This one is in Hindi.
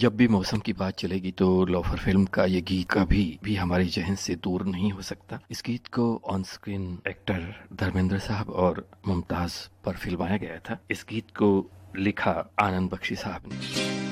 जब भी मौसम की बात चलेगी तो लोफर फिल्म का ये गीत कभी भी हमारे जहन से दूर नहीं हो सकता। इस गीत को ऑन स्क्रीन एक्टर धर्मेंद्र साहब और मुमताज पर फिल्माया गया था। इस गीत को लिखा आनंद बख्शी साहब ने।